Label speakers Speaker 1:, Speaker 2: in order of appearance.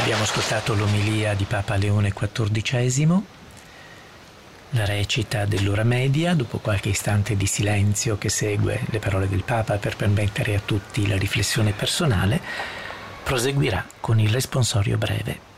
Speaker 1: Abbiamo ascoltato l'omilia di Papa Leone XIV, la recita dell'ora media, dopo qualche istante di silenzio che segue le parole del Papa per permettere a tutti la riflessione personale, proseguirà con il responsorio breve.